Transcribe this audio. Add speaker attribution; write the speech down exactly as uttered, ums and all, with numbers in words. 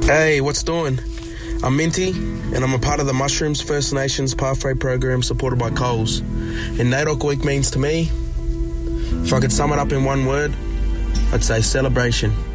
Speaker 1: Hey, what's doing? I'm Minty, and I'm a part of the Mushrooms First Nations Pathway Program supported by Coles. And NAIDOC Week means to me, if I could sum it up in one word, I'd say celebration.